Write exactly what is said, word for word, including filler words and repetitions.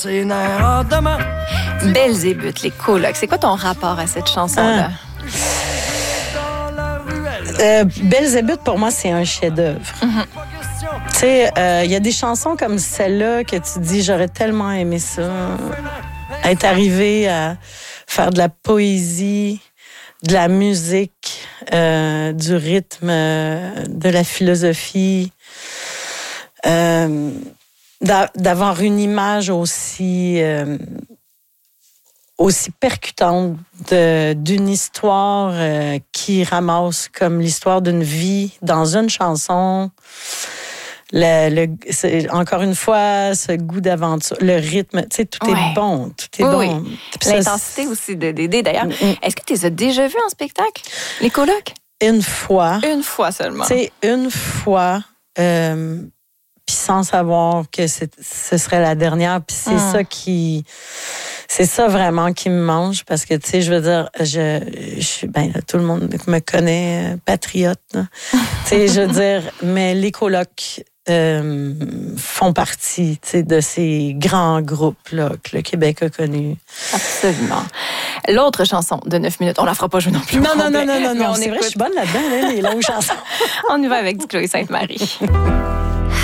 Belzébuth, les colocs. C'est quoi ton rapport à cette chanson-là? Ah. Euh, Belzébuth, pour moi, c'est un chef-d'œuvre. Mm-hmm. Tu sais, il euh, y a des chansons comme celle-là que tu dis, j'aurais tellement aimé ça. Être arrivé à faire de la poésie, de la musique, euh, du rythme, euh, de la philosophie. Euh, d'avoir une image aussi euh, aussi percutante de, d'une histoire euh, qui ramasse comme l'histoire d'une vie dans une chanson. Le, le, c'est, encore une fois, ce goût d'aventure, le rythme, tu sais, tout ouais. est bon, tout est oui, bon. Oui. L'intensité ça, aussi de Dédé, d'ailleurs. Mm-hmm. Est-ce que tu les as déjà vus en spectacle, les colocs? Une fois. Une fois seulement. Tu sais, une fois, euh, puis sans savoir que c'est, ce serait la dernière, puis c'est mm. ça qui... C'est ça vraiment qui me mange, parce que, tu sais, je veux dire, je, je ben, là, tout le monde me connaît, euh, patriote, tu sais, je veux dire, mais les colocs euh, font partie, tu sais, de ces grands groupes-là que le Québec a connus. Absolument. L'autre chanson de neuf minutes, on la fera pas jouer non plus. Non, non, non, non, non, non, c'est écoute... vrai, je suis bonne là-dedans, là, les longues chansons. On y va avec du Chloé Sainte-Marie.